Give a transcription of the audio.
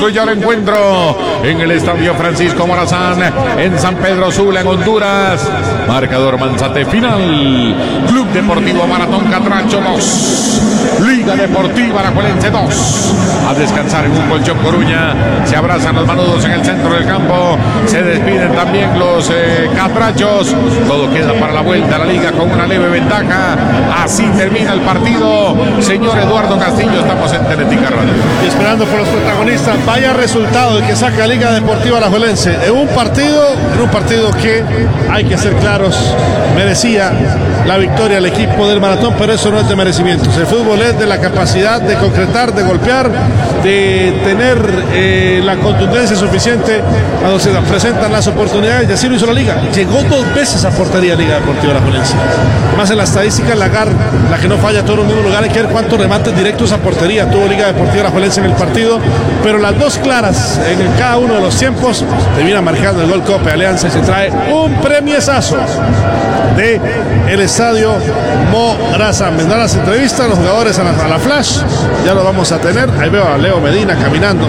construye el encuentro en el Estadio Francisco Morazán, en San Pedro Sula, en Honduras. Marcador Manzate final. Club Deportivo Maratón Catracho 2, Liga Deportiva Alajuelense 2. A descansar en un colchón Coruña. Se abrazan los manudos en el centro del campo. Se despiden también los catrachos. Todo queda para la vuelta a la liga con una leve ventaja. Así termina el partido. Señor Eduardo Castillo, estamos en Teletica Radio. Y esperando por los protagonistas. Vaya resultado el que saca Liga Deportiva Alajuelense en un partido que, hay que ser claros, merecía la victoria el equipo del Maratón, pero eso no es de merecimientos. El fútbol es de la capacidad de concretar, de golpear, de tener la contundencia suficiente cuando se presentan las oportunidades, y así lo hizo la Liga. Llegó 2 veces a portería Liga Deportiva Alajuelense. Más en la estadística, la que no falla todo en el mismo lugar. Hay que ver cuántos remates directos a portería tuvo Liga Deportiva Alajuelense en el partido, pero las 2 claras en cada uno de los tiempos termina marcando el gol Copa Alianza y se trae un premiesazo de el estadio Morazán. Vendrán las entrevistas, los jugadores a la flash, ya lo vamos a tener. Ahí veo a Leo Medina caminando,